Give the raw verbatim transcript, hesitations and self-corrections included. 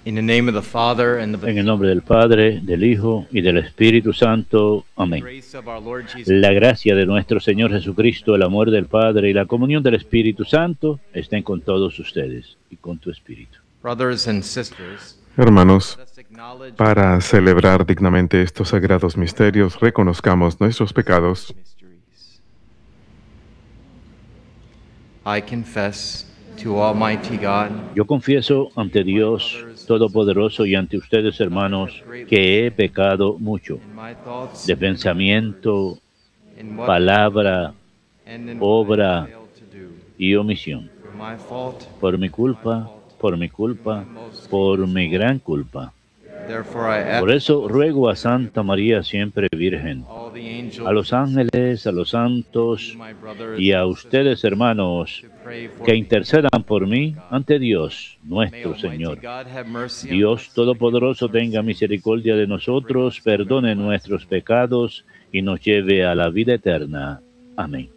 In the name of the Father, and the En el nombre del Padre, del Hijo y del Espíritu Santo. Amén. grace of our Lord Jesus. La gracia de nuestro Señor Jesucristo, el amor del Padre y la comunión del Espíritu Santo estén con todos ustedes y con tu espíritu. Brothers and sisters, Hermanos, let us acknowledge para celebrar dignamente estos sagrados misterios, reconozcamos nuestros pecados. mysteries. I confess to Almighty God Yo confieso ante Dios Todopoderoso y ante ustedes, hermanos, que he pecado mucho, in my thoughts, de pensamiento, in what palabra and in obra, what I failed to do. y omisión. For my fault, Por mi culpa, por mi culpa, por mi gran culpa. therefore I Por ask eso ruego a Santa María siempre Virgen, all the angels, a los ángeles, a los santos my brothers, y a ustedes, hermanos, to pray for que me. intercedan por mí ante Dios, May nuestro Almighty Señor. God have mercy on Dios us, Todopoderoso tenga misericordia de nosotros, perdone nuestros pecados y nos lleve a la vida eterna. Amén.